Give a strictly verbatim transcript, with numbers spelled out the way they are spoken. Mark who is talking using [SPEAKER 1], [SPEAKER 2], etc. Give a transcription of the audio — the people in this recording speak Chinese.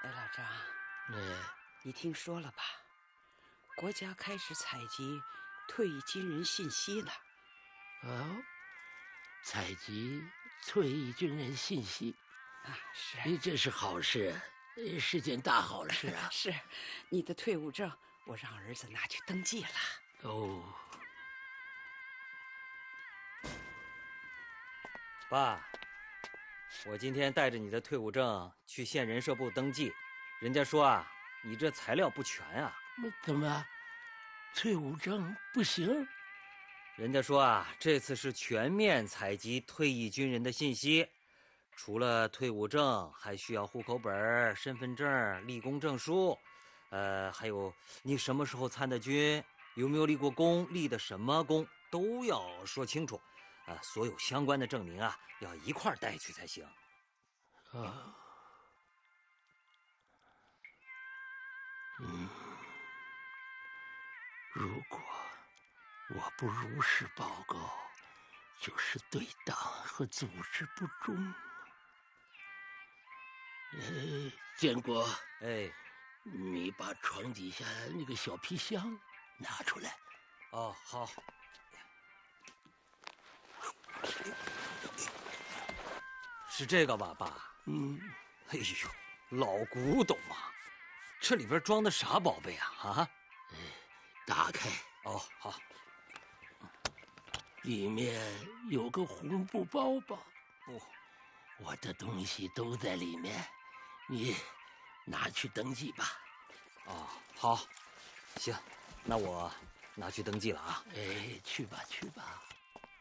[SPEAKER 1] 哎，老张，
[SPEAKER 2] 嗯，
[SPEAKER 1] 你听说了吧？国家开始采集退役军人信息了。
[SPEAKER 2] 哦，采集退役军人信息
[SPEAKER 1] 啊，是，
[SPEAKER 2] 这是好事，是件大好事啊！
[SPEAKER 1] 是，你的退伍证我让儿子拿去登记了。
[SPEAKER 2] 哦，
[SPEAKER 3] 爸，我今天带着你的退伍证去县人社部登记，人家说啊，你这材料不全啊。
[SPEAKER 2] 怎么，退伍证不行？
[SPEAKER 3] 人家说啊，这次是全面采集退役军人的信息，除了退伍证，还需要户口本、身份证、立功证书，呃，还有你什么时候参的军，有没有立过功，立的什么功，都要说清楚。啊，所有相关的证明啊，要一块带去才行。
[SPEAKER 2] 啊，嗯，如果我不如实报告，就是对党和组织不忠。呃，建国，
[SPEAKER 3] 哎，
[SPEAKER 2] 你把床底下那个小皮箱拿出来。
[SPEAKER 3] 哦，好。是这个吧，爸？
[SPEAKER 2] 嗯。
[SPEAKER 3] 哎呦，老古董啊！这里边装的啥宝贝啊？啊？
[SPEAKER 2] 哎，打开。
[SPEAKER 3] 哦，好。
[SPEAKER 2] 里面有个红布包包。
[SPEAKER 3] 不，
[SPEAKER 2] 我的东西都在里面，你拿去登记吧。
[SPEAKER 3] 哦，好，行，那我拿去登记了啊。
[SPEAKER 2] 哎，去吧，去吧。